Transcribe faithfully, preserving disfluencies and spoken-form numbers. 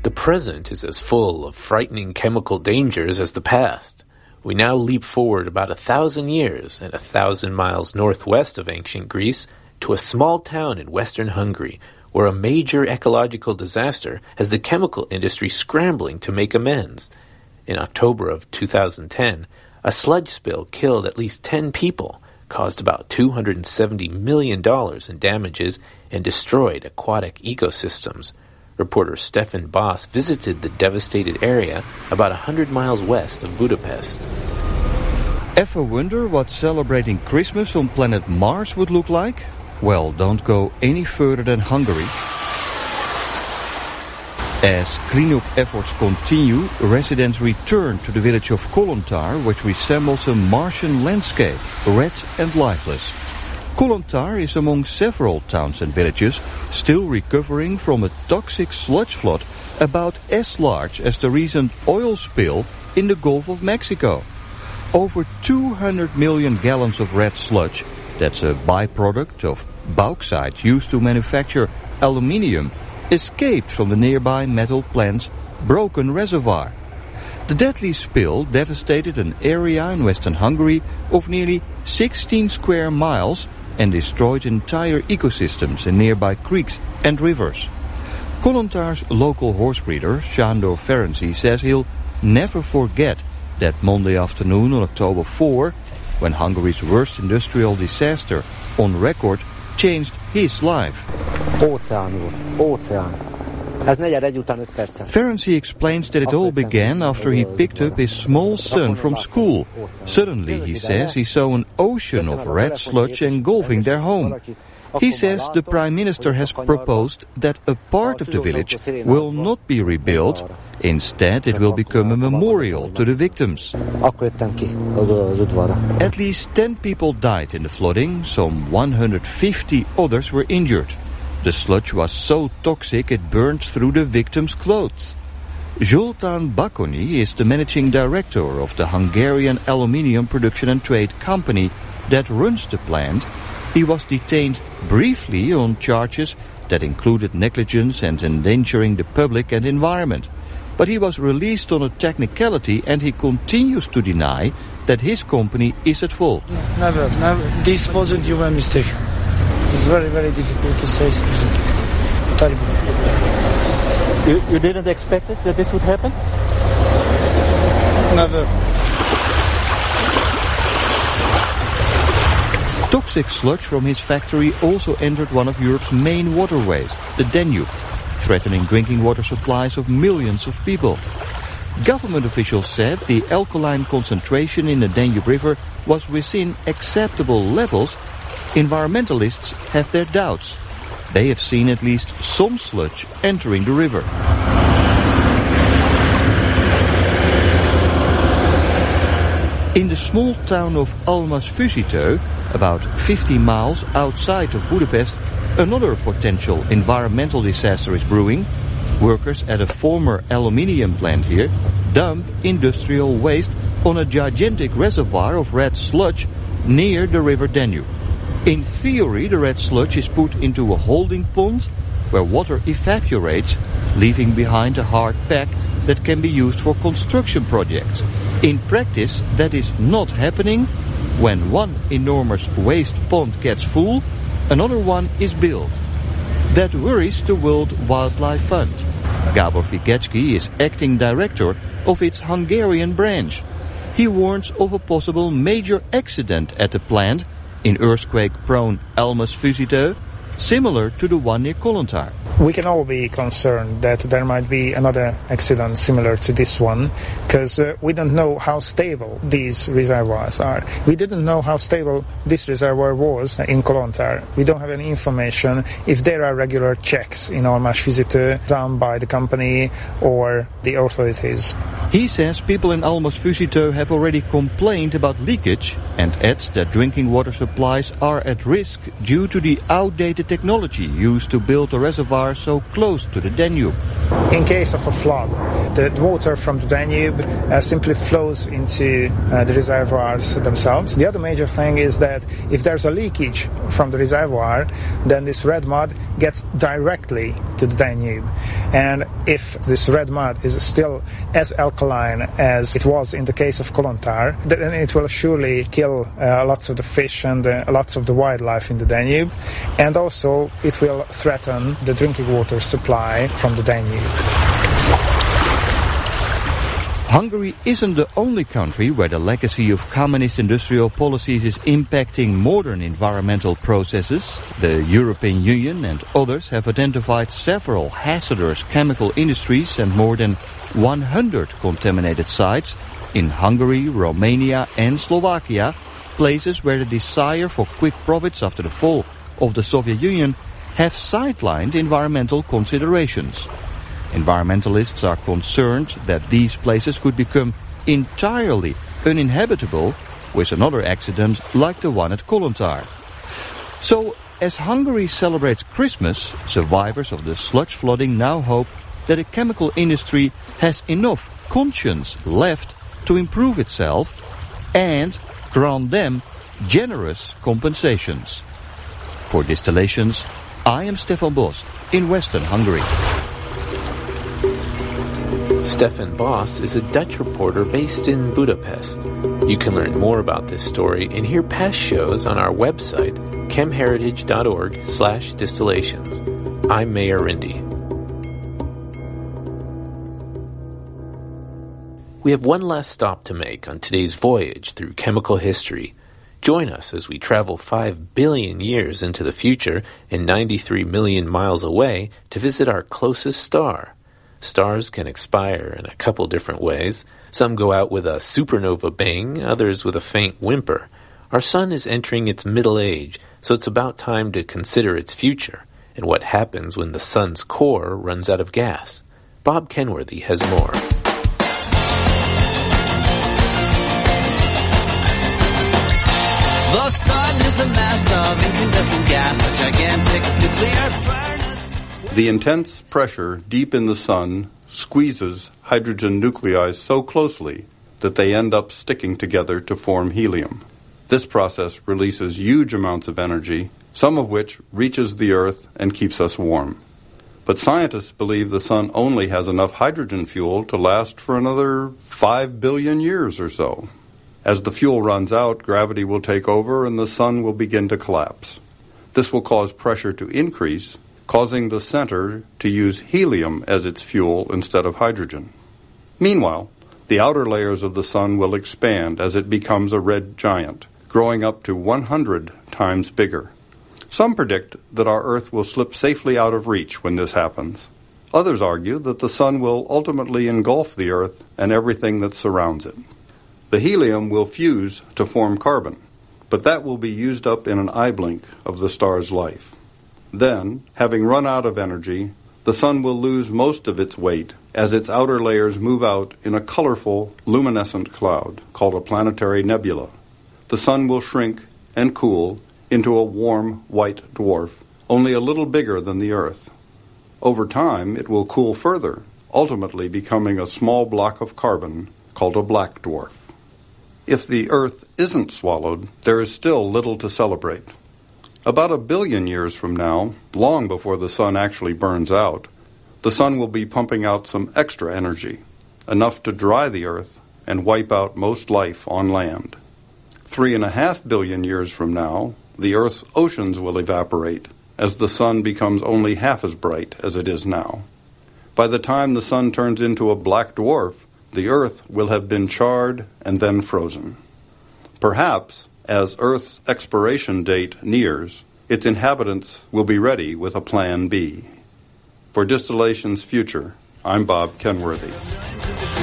The present is as full of frightening chemical dangers as the past. We now leap forward about a thousand years and a thousand miles northwest of ancient Greece to a small town in western Hungary, where a major ecological disaster has the chemical industry scrambling to make amends. In October of two thousand ten, a sludge spill killed at least ten people, caused about two hundred seventy million dollars in damages, and destroyed aquatic ecosystems. Reporter Stefan Boss visited the devastated area about one hundred miles west of Budapest. Ever wonder what celebrating Christmas on planet Mars would look like? Well, don't go any further than Hungary. As cleanup efforts continue, residents return to the village of Kolontar, which resembles a Martian landscape, red and lifeless. Kolontar is among several towns and villages still recovering from a toxic sludge flood about as large as the recent oil spill in the Gulf of Mexico. Over two hundred million gallons of red sludge, that's a byproduct of bauxite used to manufacture aluminium, escaped from the nearby metal plant's broken reservoir. The deadly spill devastated an area in western Hungary of nearly sixteen square miles and destroyed entire ecosystems in nearby creeks and rivers. Kolontar's local horse breeder, Sándor Ferenczy, says he'll never forget that Monday afternoon on October fourth, when Hungary's worst industrial disaster on record changed his life. Ferenczy explains that it all began after he picked up his small son from school. Suddenly, he says, he saw an ocean of red sludge engulfing their home. He says the Prime Minister has proposed that a part of the village will not be rebuilt. Instead, it will become a memorial to the victims. At least ten people died in the flooding, some one hundred fifty others were injured. The sludge was so toxic it burned through the victims' clothes. Zoltán Bakony is the managing director of the Hungarian aluminium production and trade company that runs the plant. He was detained briefly on charges that included negligence and endangering the public and environment. But he was released on a technicality, and he continues to deny that his company is at fault. Never, never. This wasn't your mistake. It's very, very difficult to say something. Terrible. You, you didn't expect it, that this would happen? Never. Toxic sludge from his factory also entered one of Europe's main waterways, the Danube, threatening drinking water supplies of millions of people. Government officials said the alkaline concentration in the Danube River was within acceptable levels. Environmentalists have their doubts. They have seen at least some sludge entering the river. In the small town of Almas-Fűzitő, about fifty miles outside of Budapest, another potential environmental disaster is brewing. Workers at a former aluminium plant here dump industrial waste on a gigantic reservoir of red sludge near the river Danube. In theory, the red sludge is put into a holding pond where water evaporates, leaving behind a hard pack that can be used for construction projects. In practice, that is not happening. When one enormous waste pond gets full, another one is built. That worries the World Wildlife Fund. Gábor Fikecki is acting director of its Hungarian branch. He warns of a possible major accident at the plant in earthquake-prone Almas-Fűzitő, similar to the one near Kolontar. We can all be concerned that there might be another accident similar to this one, because uh, we don't know how stable these reservoirs are. We didn't know how stable this reservoir was in Kolontar. We don't have any information if there are regular checks in Almas-Fűzitő done by the company or the authorities. He says people in Almos-Fusito have already complained about leakage and adds that drinking water supplies are at risk due to the outdated technology used to build the reservoir so close to the Danube. In case of a flood, the water from the Danube uh, simply flows into uh, the reservoirs themselves. The other major thing is that if there's a leakage from the reservoir, then this red mud gets directly to the Danube. And if this red mud is still as alkaline as it was in the case of Kolontar, then it will surely kill uh, lots of the fish and uh, lots of the wildlife in the Danube, and also it will threaten the drinking water supply from the Danube. Hungary isn't the only country where the legacy of communist industrial policies is impacting modern environmental processes. The European Union and others have identified several hazardous chemical industries and more than one hundred contaminated sites in Hungary, Romania and Slovakia, places where the desire for quick profits after the fall of the Soviet Union have sidelined environmental considerations. Environmentalists are concerned that these places could become entirely uninhabitable with another accident like the one at Kolontar. So, as Hungary celebrates Christmas, survivors of the sludge flooding now hope that the chemical industry has enough conscience left to improve itself and grant them generous compensations. For Distillations, I am Stefan Bos in Western Hungary. Stefan Bos is a Dutch reporter based in Budapest. You can learn more about this story and hear past shows on our website, chemheritage.org slash distillations. I'm Mayor Rindy. We have one last stop to make on today's voyage through chemical history. Join us as we travel five billion years into the future and ninety-three million miles away to visit our closest star. Stars can expire in a couple different ways. Some go out with a supernova bang, others with a faint whimper. Our sun is entering its middle age, so it's about time to consider its future and what happens when the sun's core runs out of gas. Bob Kenworthy has more. The sun is a mass of incandescent gas, a gigantic nuclear furnace. The intense pressure deep in the sun squeezes hydrogen nuclei so closely that they end up sticking together to form helium. This process releases huge amounts of energy, some of which reaches the Earth and keeps us warm. But scientists believe the sun only has enough hydrogen fuel to last for another five billion years or so. As the fuel runs out, gravity will take over and the sun will begin to collapse. This will cause pressure to increase, causing the center to use helium as its fuel instead of hydrogen. Meanwhile, the outer layers of the sun will expand as it becomes a red giant, growing up to one hundred times bigger. Some predict that our Earth will slip safely out of reach when this happens. Others argue that the sun will ultimately engulf the Earth and everything that surrounds it. The helium will fuse to form carbon, but that will be used up in an eye blink of the star's life. Then, having run out of energy, the sun will lose most of its weight as its outer layers move out in a colorful, luminescent cloud called a planetary nebula. The sun will shrink and cool into a warm white dwarf, only a little bigger than the Earth. Over time, it will cool further, ultimately becoming a small block of carbon called a black dwarf. If the Earth isn't swallowed, there is still little to celebrate. About a billion years from now, long before the sun actually burns out, the sun will be pumping out some extra energy, enough to dry the Earth and wipe out most life on land. Three and a half billion years from now, the Earth's oceans will evaporate as the sun becomes only half as bright as it is now. By the time the sun turns into a black dwarf, the Earth will have been charred and then frozen. Perhaps, as Earth's expiration date nears, its inhabitants will be ready with a plan B. For Distillation's Future, I'm Bob Kenworthy.